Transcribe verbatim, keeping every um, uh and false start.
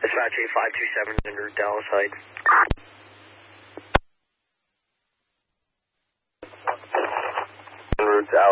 Dispatch eight five two seven in route Dallas Heights.